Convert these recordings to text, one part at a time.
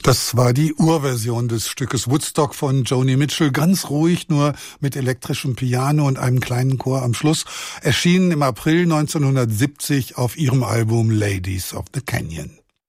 Das war die Urversion des Stückes Woodstock von Joni Mitchell, ganz ruhig, nur mit elektrischem Piano und einem kleinen Chor am Schluss, erschienen im April 1970 auf ihrem Album Ladies of the Canyon.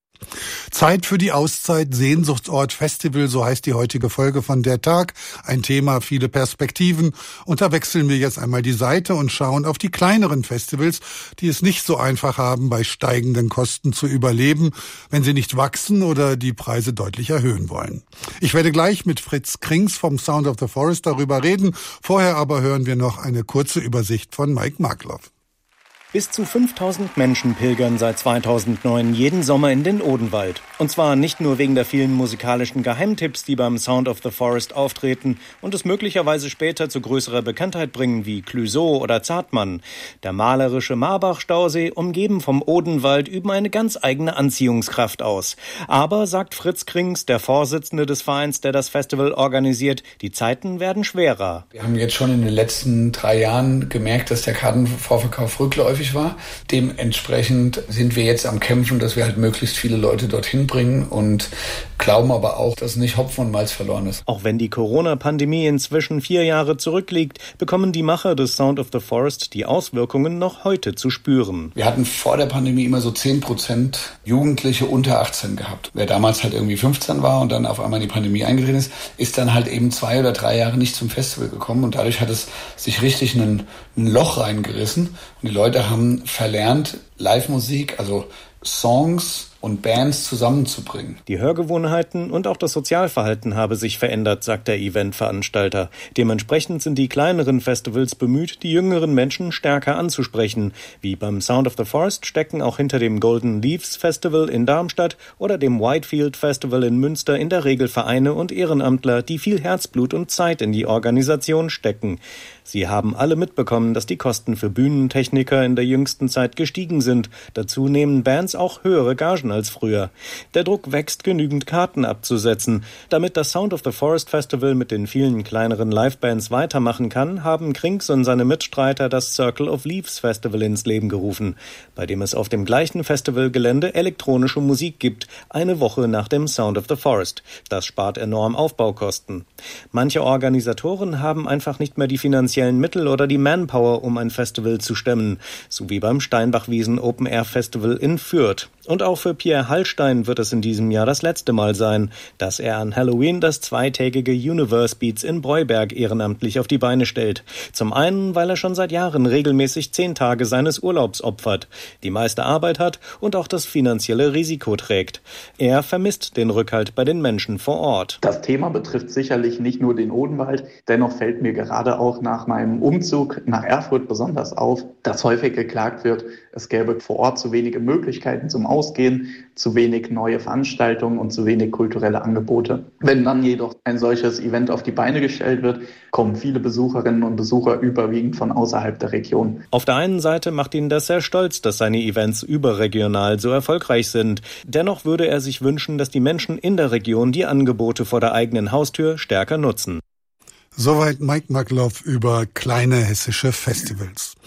Zeit für die Auszeit, Sehnsuchtsort, Festival, so heißt die heutige Folge von Der Tag. Ein Thema, viele Perspektiven. Und da wechseln wir jetzt einmal die Seite und schauen auf die kleineren Festivals, die es nicht so einfach haben, bei steigenden Kosten zu überleben, wenn sie nicht wachsen oder die Preise deutlich erhöhen wollen. Ich werde gleich mit Fritz Krings vom Sound of the Forest darüber reden. Vorher aber hören wir noch eine kurze Übersicht von Mike Markloff. Bis zu 5000 Menschen pilgern seit 2009 jeden Sommer in den Odenwald. Und zwar nicht nur wegen der vielen musikalischen Geheimtipps, die beim Sound of the Forest auftreten und es möglicherweise später zu größerer Bekanntheit bringen, wie Clouseau oder Zartmann. Der malerische Marbach-Stausee, umgeben vom Odenwald, üben eine ganz eigene Anziehungskraft aus. Aber, sagt Fritz Krings, der Vorsitzende des Vereins, der das Festival organisiert, die Zeiten werden schwerer. Wir haben jetzt schon in den letzten 3 Jahren gemerkt, dass der Kartenvorverkauf rückläufig war. Dementsprechend sind wir jetzt am Kämpfen, dass wir halt möglichst viele Leute dorthin bringen und glauben aber auch, dass nicht Hopfen und Malz verloren ist. Auch wenn die Corona-Pandemie inzwischen 4 Jahre zurückliegt, bekommen die Macher des Sound of the Forest die Auswirkungen noch heute zu spüren. Wir hatten vor der Pandemie immer so 10% Jugendliche unter 18 gehabt. Wer damals halt irgendwie 15 war und dann auf einmal in die Pandemie eingetreten ist dann halt eben 2 oder 3 Jahre nicht zum Festival gekommen und dadurch hat es sich richtig ein Loch reingerissen und die Leute haben verlernt, Live-Musik, also Songs und Bands zusammenzubringen. Die Hörgewohnheiten und auch das Sozialverhalten habe sich verändert, sagt der Eventveranstalter. Dementsprechend sind die kleineren Festivals bemüht, die jüngeren Menschen stärker anzusprechen. Wie beim Sound of the Forest stecken auch hinter dem Golden Leaves Festival in Darmstadt oder dem Whitefield Festival in Münster in der Regel Vereine und Ehrenamtler, die viel Herzblut und Zeit in die Organisation stecken. Sie haben alle mitbekommen, dass die Kosten für Bühnentechniker in der jüngsten Zeit gestiegen sind. Dazu nehmen Bands auch höhere Gagen als früher. Der Druck wächst, genügend Karten abzusetzen. Damit das Sound of the Forest Festival mit den vielen kleineren Livebands weitermachen kann, haben Krings und seine Mitstreiter das Circle of Leaves Festival ins Leben gerufen, bei dem es auf dem gleichen Festivalgelände elektronische Musik gibt, eine Woche nach dem Sound of the Forest. Das spart enorm Aufbaukosten. Manche Organisatoren haben einfach nicht mehr die finanziellen Mittel oder die Manpower, um ein Festival zu stemmen, so wie beim Steinbachwiesen Open Air Festival in Fürth. Und auch für Pierre Hallstein wird es in diesem Jahr das letzte Mal sein, dass er an Halloween das 2-tägige Universe Beats in Breuberg ehrenamtlich auf die Beine stellt. Zum einen, weil er schon seit Jahren regelmäßig 10 Tage seines Urlaubs opfert, die meiste Arbeit hat und auch das finanzielle Risiko trägt. Er vermisst den Rückhalt bei den Menschen vor Ort. Das Thema betrifft sicherlich nicht nur den Odenwald. Dennoch fällt mir gerade auch nach meinem Umzug nach Erfurt besonders auf, dass häufig geklagt wird, es gäbe vor Ort zu wenige Möglichkeiten zum Ausgehen, zu wenig neue Veranstaltungen und zu wenig kulturelle Angebote. Wenn dann jedoch ein solches Event auf die Beine gestellt wird, kommen viele Besucherinnen und Besucher überwiegend von außerhalb der Region. Auf der einen Seite macht ihn das sehr stolz, dass seine Events überregional so erfolgreich sind. Dennoch würde er sich wünschen, dass die Menschen in der Region die Angebote vor der eigenen Haustür stärker nutzen. Soweit Mike Markloff über kleine hessische Festivals.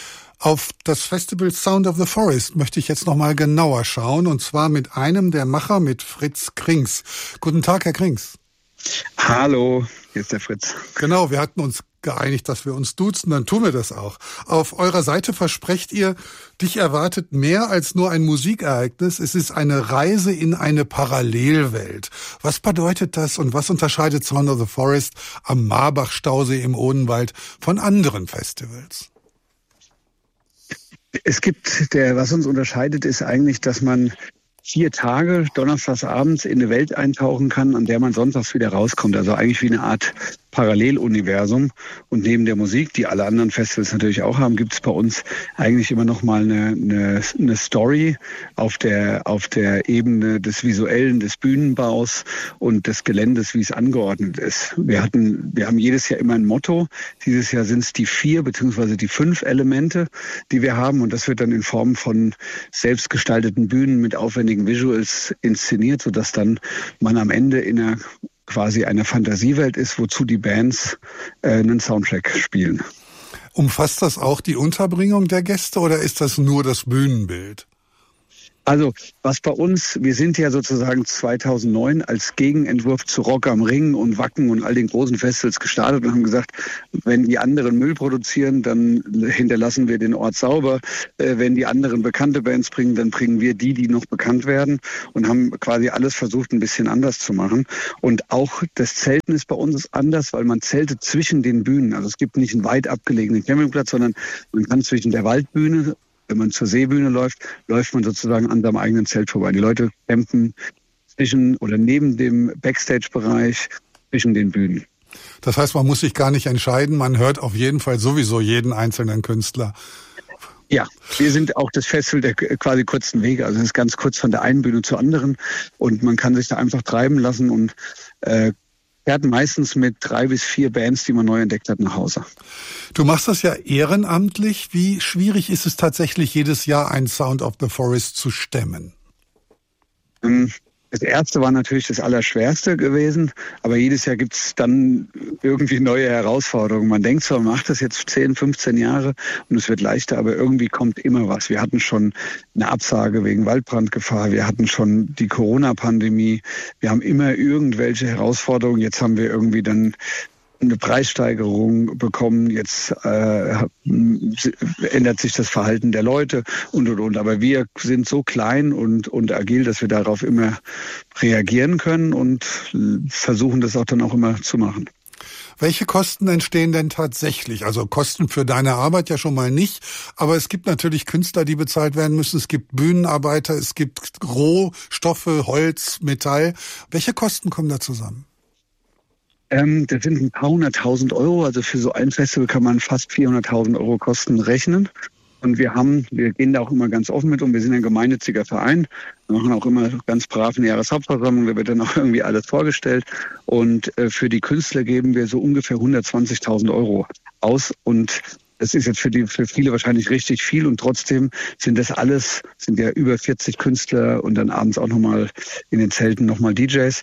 Auf das Festival Sound of the Forest möchte ich jetzt noch mal genauer schauen, und zwar mit einem der Macher, mit Fritz Krings. Guten Tag, Herr Krings. Hallo, hier ist der Fritz. Genau, wir hatten uns geeinigt, dass wir uns duzen, dann tun wir das auch. Auf eurer Seite versprecht ihr, dich erwartet mehr als nur ein Musikereignis. Es ist eine Reise in eine Parallelwelt. Was bedeutet das und was unterscheidet Sound of the Forest am Marbach-Stausee im Odenwald von anderen Festivals? Es gibt, was uns unterscheidet, ist eigentlich, dass man 4 Tage donnerstags abends in eine Welt eintauchen kann, an der man sonntags wieder rauskommt. Also eigentlich wie eine Art Paralleluniversum. Und neben der Musik, die alle anderen Festivals natürlich auch haben, gibt es bei uns eigentlich immer noch mal eine Story auf der Ebene des Visuellen, des Bühnenbaus und des Geländes, wie es angeordnet ist. Wir haben jedes Jahr immer ein Motto. Dieses Jahr sind es die 4 bzw. die 5 Elemente, die wir haben. Und das wird dann in Form von selbstgestalteten Bühnen mit aufwendigen Visuals inszeniert, sodass dann man am Ende in quasi eine Fantasiewelt ist, wozu die Bands einen Soundtrack spielen. Umfasst das auch die Unterbringung der Gäste oder ist das nur das Bühnenbild? Also was bei uns, wir sind ja sozusagen 2009 als Gegenentwurf zu Rock am Ring und Wacken und all den großen Festivals gestartet und haben gesagt, wenn die anderen Müll produzieren, dann hinterlassen wir den Ort sauber. Wenn die anderen bekannte Bands bringen, dann bringen wir die noch bekannt werden und haben quasi alles versucht, ein bisschen anders zu machen. Und auch das Zelten ist bei uns anders, weil man zeltet zwischen den Bühnen. Also es gibt nicht einen weit abgelegenen Campingplatz, sondern man kann zwischen der Waldbühne, wenn man zur Seebühne läuft man sozusagen an seinem eigenen Zelt vorbei. Die Leute campen zwischen oder neben dem Backstage-Bereich zwischen den Bühnen. Das heißt, man muss sich gar nicht entscheiden, man hört auf jeden Fall sowieso jeden einzelnen Künstler. Ja, wir sind auch das Festival der quasi kurzen Wege. Also es ist ganz kurz von der einen Bühne zur anderen und man kann sich da einfach treiben lassen und fährt meistens mit 3 bis 4 Bands, die man neu entdeckt hat, nach Hause. Du machst das ja ehrenamtlich. Wie schwierig ist es tatsächlich, jedes Jahr ein Sound of the Forest zu stemmen? Das erste war natürlich das Allerschwerste gewesen, aber jedes Jahr gibt es dann irgendwie neue Herausforderungen. Man denkt zwar, man macht das jetzt 10, 15 Jahre und es wird leichter, aber irgendwie kommt immer was. Wir hatten schon eine Absage wegen Waldbrandgefahr, wir hatten schon die Corona-Pandemie, wir haben immer irgendwelche Herausforderungen. Jetzt haben wir irgendwie dann eine Preissteigerung bekommen, jetzt ändert sich das Verhalten der Leute und. Aber wir sind so klein und agil, dass wir darauf immer reagieren können und versuchen das auch dann auch immer zu machen. Welche Kosten entstehen denn tatsächlich? Also Kosten für deine Arbeit ja schon mal nicht, aber es gibt natürlich Künstler, die bezahlt werden müssen. Es gibt Bühnenarbeiter, es gibt Rohstoffe, Holz, Metall. Welche Kosten kommen da zusammen? Das sind ein paar 100.000 Euro. Also für so ein Festival kann man fast 400.000 Euro Kosten rechnen. Und wir gehen da auch immer ganz offen mit um. Wir sind ein gemeinnütziger Verein. Wir machen auch immer ganz brav eine Jahreshauptversammlung. Da wird dann auch irgendwie alles vorgestellt. Und für die Künstler geben wir so ungefähr 120.000 Euro aus. Und das ist jetzt für viele wahrscheinlich richtig viel. Und trotzdem sind ja über 40 Künstler und dann abends auch nochmal in den Zelten nochmal DJs.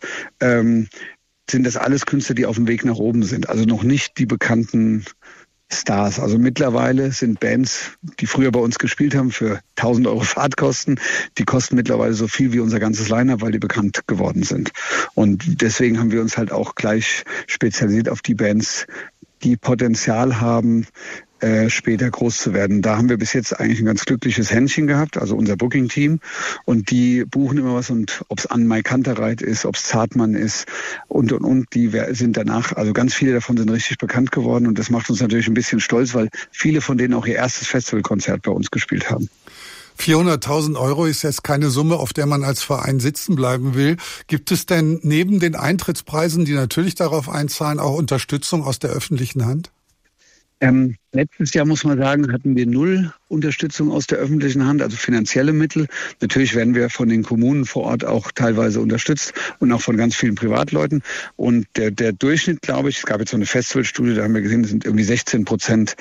Sind das alles Künstler, die auf dem Weg nach oben sind. Also noch nicht die bekannten Stars. Also mittlerweile sind Bands, die früher bei uns gespielt haben, für 1.000 Euro Fahrtkosten, die kosten mittlerweile so viel wie unser ganzes Line-Up, weil die bekannt geworden sind. Und deswegen haben wir uns halt auch gleich spezialisiert auf die Bands, die Potenzial haben, später groß zu werden. Da haben wir bis jetzt eigentlich ein ganz glückliches Händchen gehabt, also unser Booking-Team. Und die buchen immer was, und ob es Anne-Mai Kantereit ist, ob es Zartmann ist und. Die sind danach, also ganz viele davon sind richtig bekannt geworden. Und das macht uns natürlich ein bisschen stolz, weil viele von denen auch ihr erstes Festivalkonzert bei uns gespielt haben. 400.000 Euro ist jetzt keine Summe, auf der man als Verein sitzen bleiben will. Gibt es denn neben den Eintrittspreisen, die natürlich darauf einzahlen, auch Unterstützung aus der öffentlichen Hand? Letztes Jahr, muss man sagen, hatten wir 0 Unterstützung aus der öffentlichen Hand, also finanzielle Mittel. Natürlich werden wir von den Kommunen vor Ort auch teilweise unterstützt und auch von ganz vielen Privatleuten. Und der Durchschnitt, glaube ich, es gab jetzt so eine Festivalstudie, da haben wir gesehen, sind irgendwie 16%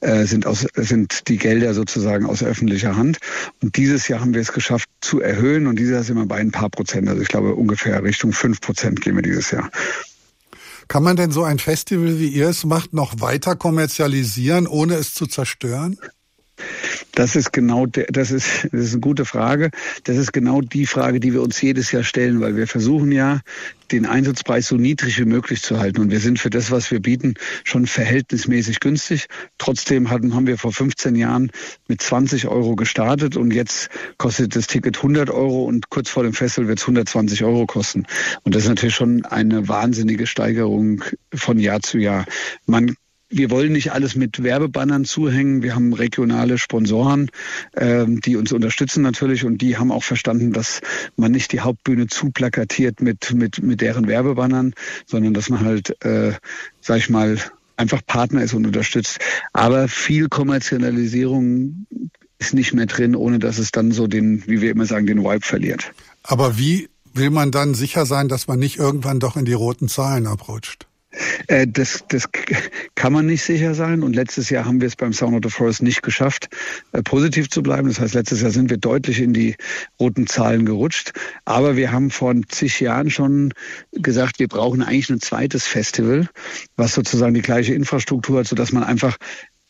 sind die Gelder sozusagen aus öffentlicher Hand. Und dieses Jahr haben wir es geschafft zu erhöhen, und dieses Jahr sind wir bei ein paar Prozent. Also ich glaube ungefähr Richtung 5% gehen wir dieses Jahr. Kann man denn so ein Festival, wie ihr es macht, noch weiter kommerzialisieren, ohne es zu zerstören? Das ist eine gute Frage. Das ist genau die Frage, die wir uns jedes Jahr stellen, weil wir versuchen ja, den Eintrittspreis so niedrig wie möglich zu halten. Und wir sind für das, was wir bieten, schon verhältnismäßig günstig. Trotzdem haben wir vor 15 Jahren mit 20 Euro gestartet, und jetzt kostet das Ticket 100 Euro und kurz vor dem Festival wird es 120 Euro kosten. Und das ist natürlich schon eine wahnsinnige Steigerung von Jahr zu Jahr. Wir wollen nicht alles mit Werbebannern zuhängen. Wir haben regionale Sponsoren, die uns unterstützen natürlich, und die haben auch verstanden, dass man nicht die Hauptbühne zu plakatiert mit deren Werbebannern, sondern dass man halt, sag ich mal, einfach Partner ist und unterstützt. Aber viel Kommerzialisierung ist nicht mehr drin, ohne dass es dann so wie wir immer sagen, den Vibe verliert. Aber wie will man dann sicher sein, dass man nicht irgendwann doch in die roten Zahlen abrutscht? Das kann man nicht sicher sein, und letztes Jahr haben wir es beim Sound of the Forest nicht geschafft, positiv zu bleiben. Das heißt, letztes Jahr sind wir deutlich in die roten Zahlen gerutscht, aber wir haben vor zig Jahren schon gesagt, wir brauchen eigentlich ein zweites Festival, was sozusagen die gleiche Infrastruktur hat, sodass man einfach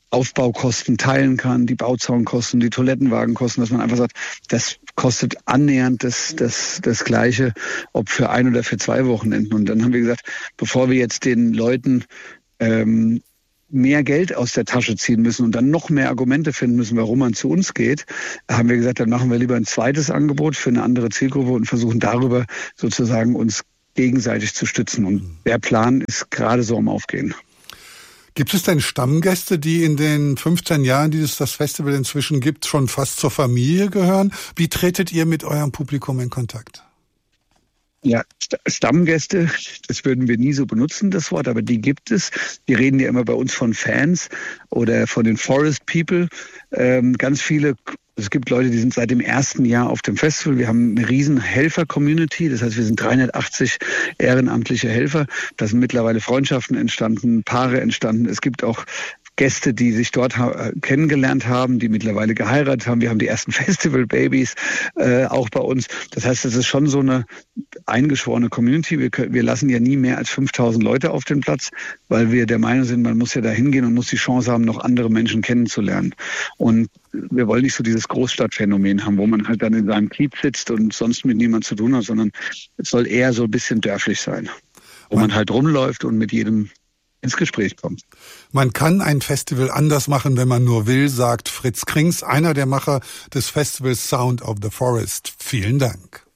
Aufbaukosten teilen kann, die Bauzaunkosten, die Toilettenwagenkosten, dass man einfach sagt, das kostet annähernd das Gleiche, ob für 1 oder für 2 Wochenenden. Und dann haben wir gesagt, bevor wir jetzt den Leuten mehr Geld aus der Tasche ziehen müssen und dann noch mehr Argumente finden müssen, warum man zu uns geht, haben wir gesagt, dann machen wir lieber ein zweites Angebot für eine andere Zielgruppe und versuchen darüber sozusagen uns gegenseitig zu stützen. Und der Plan ist gerade so am Aufgehen. Gibt es denn Stammgäste, die in den 15 Jahren, die es das Festival inzwischen gibt, schon fast zur Familie gehören? Wie tretet ihr mit eurem Publikum in Kontakt? Ja, Stammgäste, das würden wir nie so benutzen, das Wort, aber die gibt es. Die reden ja immer bei uns von Fans oder von den Forest People. Ganz viele. Es gibt Leute, die sind seit dem ersten Jahr auf dem Festival. Wir haben eine riesen Helfer-Community. Das heißt, wir sind 380 ehrenamtliche Helfer. Da sind mittlerweile Freundschaften entstanden, Paare entstanden. Es gibt auch Gäste, die sich dort kennengelernt haben, die mittlerweile geheiratet haben. Wir haben die ersten Festival-Babys auch bei uns. Das heißt, es ist schon so eine eingeschworene Community. Wir lassen ja nie mehr als 5.000 Leute auf den Platz, weil wir der Meinung sind, man muss ja da hingehen und muss die Chance haben, noch andere Menschen kennenzulernen. Und wir wollen nicht so dieses Großstadtphänomen haben, wo man halt dann in seinem Kiez sitzt und sonst mit niemand zu tun hat, sondern es soll eher so ein bisschen dörflich sein, wo man halt rumläuft und mit jedem ins Gespräch kommt. Man kann ein Festival anders machen, wenn man nur will, sagt Fritz Krings, einer der Macher des Festivals Sound of the Forest. Vielen Dank.